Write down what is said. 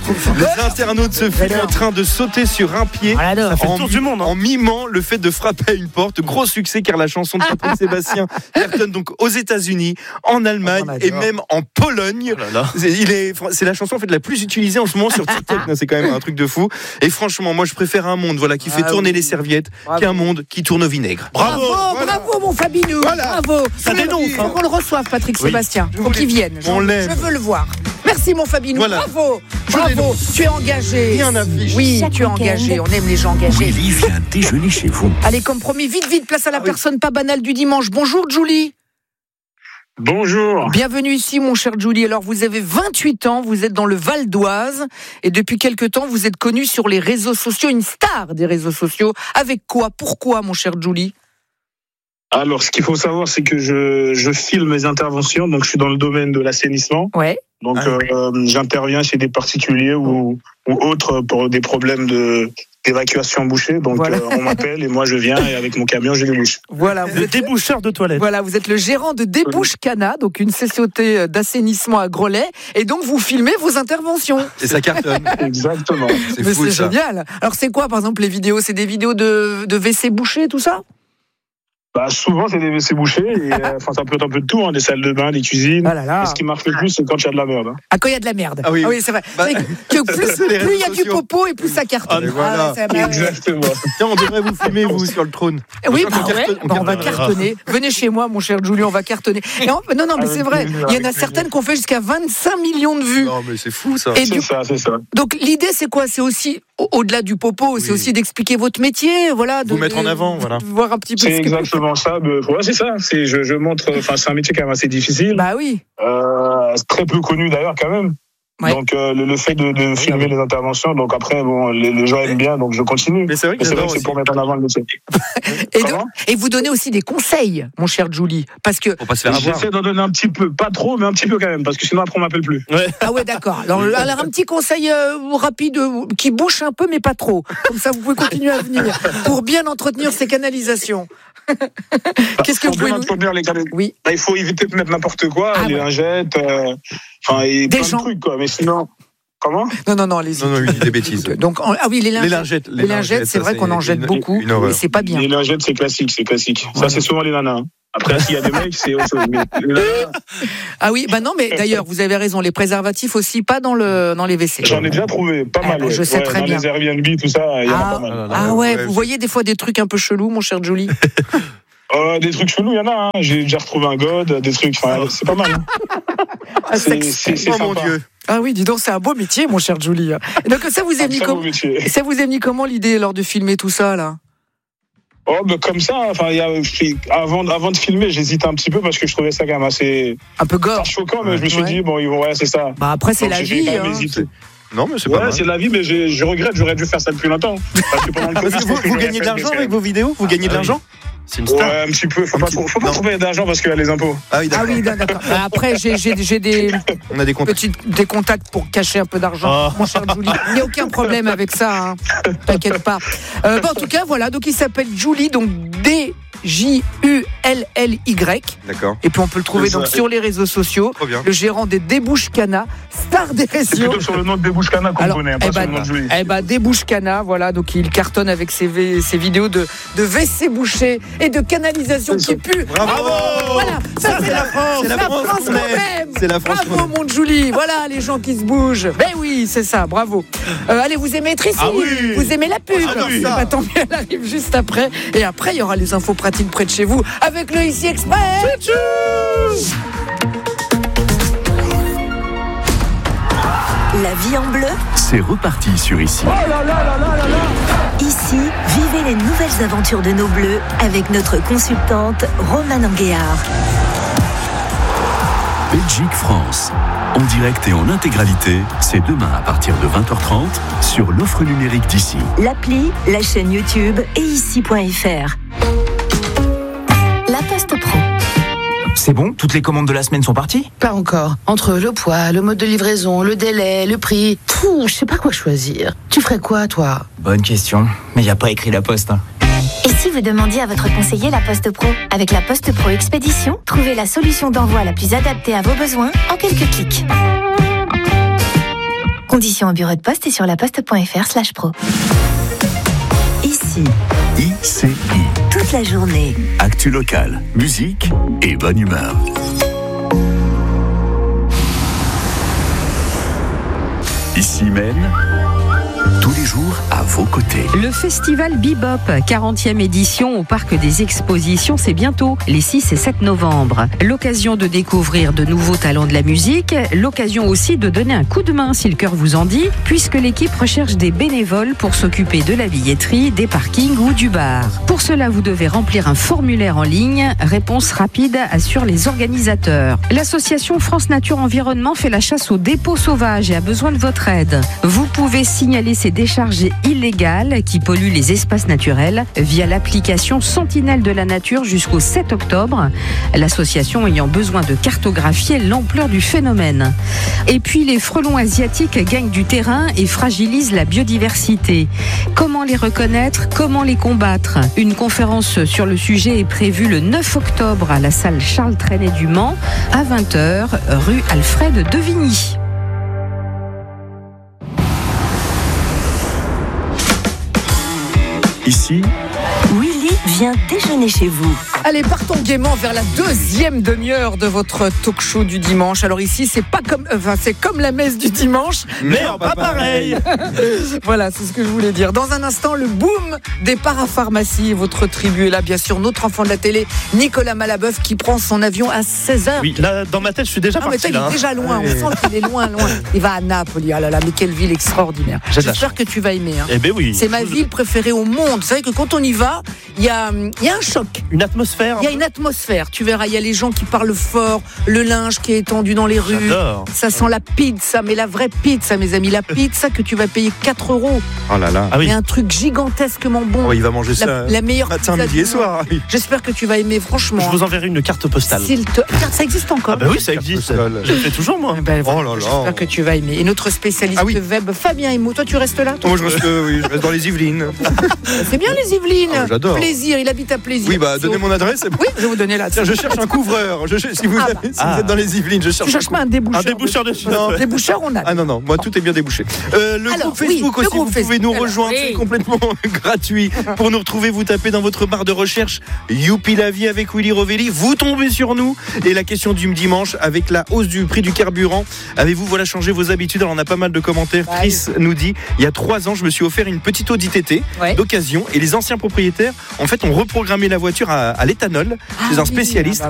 Les internautes se filment en train de sauter sur un pied Ça fait le tour du monde. en mimant le fait de frapper à une porte. Gros succès car la chanson de Patrick Sébastien cartonne donc aux États-Unis, en Allemagne et même en Pologne. C'est la chanson en fait la plus utilisée en ce moment sur TikTok. C'est quand même un truc de fou. Et franchement, moi je préfère un monde qui fait tourner les serviettes qu'un monde qui tourne au vinaigre. Bravo, mon Fabinou. Bravo. Ça dénonce. Faut qu'on le reçoive, Patrick Sébastien. Faut qu'il vienne. Je veux le voir. Merci, mon Fabinou. Bravo. Tu es engagé. Rien n'affiche. Oui, tu es engagé. On aime les gens engagés. Willy vient déjeuner chez vous. Allez, comme promis, vite, place à la personne pas banale du dimanche. Bonjour, Julie. Bonjour. Bienvenue ici, mon cher Julie. Alors, vous avez 28 ans, vous êtes dans le Val d'Oise et depuis quelque temps, vous êtes connu sur les réseaux sociaux, une star des réseaux sociaux. Avec quoi ? Pourquoi, mon cher Julie ? Alors, ce qu'il faut savoir, c'est que je filme mes interventions. Donc, je suis dans le domaine de l'assainissement. Ouais. Donc, j'interviens chez des particuliers ou autres pour des problèmes d'évacuation bouchée. Donc, on m'appelle et moi, je viens et avec mon camion, je débouche. Voilà, Le déboucheur de toilettes. Voilà, vous êtes le gérant de Débouche Cana, donc une société d'assainissement à Grelais. Et donc, vous filmez vos interventions. Et ça cartonne. Exactement. C'est fou, c'est génial. Alors, c'est quoi, par exemple, les vidéos ? C'est des vidéos de WC bouchés, tout ça ? Souvent, c'est des WC bouchés. Et, ça peut être un peu de tout, des salles de bain, des cuisines. Et ce qui marche le plus, c'est quand il y a de la merde. Ah, quand il y a de la merde. Ah oui, c'est vrai. Que plus il y a du popo et plus ça cartonne. Exactement. Tiens, on devrait vous filmer, vous, sur le trône. Oui, on va cartonner. Venez chez moi, mon cher Julien, on va cartonner. Non, mais c'est vrai. Il y en a certaines qui ont fait jusqu'à 25 millions de vues. Non, mais c'est fou, ça. C'est ça. Donc, l'idée, c'est quoi ? C'est aussi, au-delà du popo, c'est aussi d'expliquer votre métier, de vous mettre en avant, voir un petit peu. C'est exactement ça. C'est ça. Je montre. C'est un métier quand même assez difficile. Bah oui. Très peu connu d'ailleurs quand même. Ouais. Donc le fait de filmer les interventions, donc après les gens aiment bien, donc je continue. Mais c'est vrai que c'est pour mettre en avant le métier. Et vous donnez aussi des conseils, mon cher Julie, parce que pour pas se faire avoir. J'essaie d'en donner un petit peu, pas trop, mais un petit peu quand même, parce que sinon après on m'appelle plus. Ouais. Ah ouais, d'accord. Alors un petit conseil rapide qui bouche un peu, mais pas trop. Comme ça, vous pouvez continuer à venir pour bien entretenir ces canalisations. Qu'est-ce que vous pouvez entretenir les canalisations. Oui. Il faut éviter de mettre n'importe quoi, les lingettes, et plein de trucs quoi. Mais sinon. Comment ? Non, allez-y. Non, il dit des bêtises. Donc, les lingettes. Les lingettes, c'est vrai qu'on en jette beaucoup, mais c'est pas bien. Les lingettes, c'est classique. Ça, c'est souvent les nanas. Après, s'il y a des mecs, c'est autre chose. Ah oui, non, mais d'ailleurs, vous avez raison. Les préservatifs aussi, pas dans les WC. J'en ai déjà trouvé, pas mal. Je sais très bien. Dans les Airbnb, tout ça, il y en a pas mal. Ah ouais, vous voyez des fois des trucs un peu chelous, mon cher Julie ? Des trucs chelous, il y en a. J'ai déjà retrouvé un god, des trucs. C'est pas mal. C'est sympa. Mon Dieu. Ah oui, dis donc, c'est un beau métier, mon cher Julie. Donc ça vous est mis comment l'idée lors de filmer tout ça là ? Comme ça. Avant de filmer, j'hésitais un petit peu parce que je trouvais ça quand même assez un peu gore, choquant, mais je me suis dit c'est ça. Après c'est la vie. Non, mais c'est pas mal. C'est la vie, mais je regrette, j'aurais dû faire ça depuis longtemps. Parce que pendant le Covid, vous gagnez de l'argent avec vos vidéos ? Vous gagnez de l'argent ? C'est une star. Ouais, un petit peu. Faut pas trouver d'argent parce qu'il y a les impôts. Ah oui, d'accord. Après, j'ai on a des contacts. Des contacts pour cacher un peu d'argent, mon cher Julie. Il n'y a aucun problème avec ça, t'inquiète pas. En tout cas, voilà. Donc, il s'appelle Julie, donc DJULLY. D'accord. Et puis, on peut le trouver donc sur les réseaux sociaux. Trop bien. Le gérant des Débouche Cana, star des réseaux. C'est plutôt sur le nom de Débouche Cana qu'on connaît, pas sur le nom de Julie. Débouche Cana, voilà. Donc, il cartonne avec ses vidéos de WC bouchés et de canalisation qui pue. Bravo. Voilà, ça c'est la France. C'est la France même. C'est la France. Bravo, mon Julie. Voilà les gens qui se bougent. Ben oui, c'est ça. Bravo. Allez, vous aimez être ici. Vous aimez la pub. Tant mieux, elle arrive juste après. Et après, il y aura les infos pratiques près de chez vous avec le Ici Express. La vie en bleu, c'est reparti sur Ici. Ici, vivez les nouvelles aventures de nos bleus avec notre consultante Romane Anguéard. Belgique-France, en direct et en intégralité, c'est demain à partir de 20h30 sur l'offre numérique d'Ici. L'appli, la chaîne YouTube et ici.fr. La Poste Pro. C'est bon ? Toutes les commandes de la semaine sont parties ? Pas encore. Entre le poids, le mode de livraison, le délai, le prix... je sais pas quoi choisir. Tu ferais quoi, toi ? Bonne question. Mais y a pas écrit la Poste. Et si vous demandiez à votre conseiller la Poste Pro ? Avec la Poste Pro Expédition, trouvez la solution d'envoi la plus adaptée à vos besoins en quelques clics. Conditions en bureau de poste et sur laposte.fr/pro. Ici, ICI. toute la journée. Actu locale, musique et bonne humeur. Ici Maine, tous les jours à vos côtés. Le festival Bebop, 40e édition au Parc des Expositions, c'est bientôt, les 6 et 7 novembre. L'occasion de découvrir de nouveaux talents de la musique, l'occasion aussi de donner un coup de main si le cœur vous en dit, puisque l'équipe recherche des bénévoles pour s'occuper de la billetterie, des parkings ou du bar. Pour cela, vous devez remplir un formulaire en ligne. Réponse rapide, assurent les organisateurs. L'association France Nature Environnement fait la chasse aux dépôts sauvages et a besoin de votre aide. Vous pouvez signaler ces décharges illégales qui polluent les espaces naturels via l'application Sentinelle de la Nature jusqu'au 7 octobre, l'association ayant besoin de cartographier l'ampleur du phénomène. Et puis les frelons asiatiques gagnent du terrain et fragilisent la biodiversité. Comment les reconnaître? Comment les combattre? Une conférence sur le sujet est prévue le 9 octobre à la salle Charles Trenet du Mans à 20h, rue Alfred de Vigny. Ici, Willy vient déjeuner chez vous. Allez, partons gaiement vers la deuxième demi-heure de votre talk show du dimanche. Alors ici, c'est comme la messe du dimanche, mais pas pareil. Voilà, c'est ce que je voulais dire. Dans un instant, le boom des parapharmacies. Votre tribu est là, bien sûr. Notre enfant de la télé, Nicolas Malabeuf, qui prend son avion à 16h. Oui, là, dans ma tête, je suis déjà parti. Mais il est déjà loin. On sent qu'il est loin. Il va à Napoli. Ah là là, mais quelle ville extraordinaire. J'espère que tu vas aimer. Hein. Eh ben oui. C'est ma ville préférée au monde. Vous savez que quand on y va, il y a un choc. Une atmosphère. Il y a une atmosphère. Tu verras, il y a les gens qui parlent fort, le linge qui est étendu dans les rues. J'adore. Ça sent la pizza, mais la vraie pizza, mes amis. La pizza que tu vas payer 4 €. Oh là là. Ah oui. Mais un truc gigantesquement bon. Oh, il va manger ça la meilleure matin, pizza midi et du soir. monde. J'espère que tu vas aimer, franchement. Je vous enverrai une carte postale. Ça existe encore. Ah bah oui, ça existe. Je le fais toujours, moi. Ben, Oh là là. J'espère que tu vas aimer. Et notre spécialiste web, Fabien Emo. Toi, tu restes là? Moi, je reste dans les Yvelines. C'est bien les Yvelines. Ah, j'adore. Plaisir, il habite à Plaisir. Oui, bah, donnez mon adresse. Oui, je vais vous donner là. Tiens, je cherche un couvreur. Si vous êtes dans les Yvelines, je cherche. Tu cherches pas un déboucheur? Un déboucheur de Non, déboucheur, on a. Ah non, moi tout est bien débouché. Le groupe Facebook aussi, vous pouvez nous rejoindre, c'est complètement gratuit. Pour nous retrouver, vous tapez dans votre barre de recherche Youpi la vie avec Willy Rovelli. Vous tombez sur nous. Et la question du dimanche, avec la hausse du prix du carburant, avez-vous changé vos habitudes? Alors on a pas mal de commentaires. Chris nous dit, il y a 3 ans, je me suis offert une petite Audi TT d'occasion et les anciens propriétaires, en fait, ont reprogrammé la voiture à l'éthanol chez un spécialiste.